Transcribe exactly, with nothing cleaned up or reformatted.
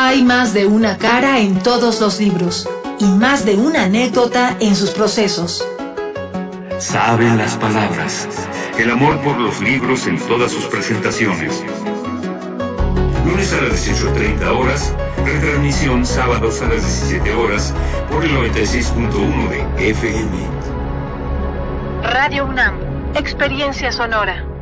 Hay más de una cara en todos los libros y más de una anécdota en sus procesos. Saben las palabras, el amor por los libros en todas sus presentaciones. Lunes a las dieciocho treinta horas, retransmisión sábados a las diecisiete horas por el noventa y seis punto uno de F M. Radio UNAM, experiencia sonora.